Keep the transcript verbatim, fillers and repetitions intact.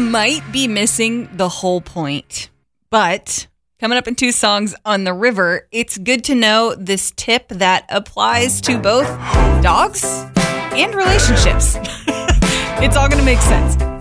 might be missing the whole point, but coming up in two songs on the river, it's good to know this tip that applies to both dogs and relationships. It's all going to make sense.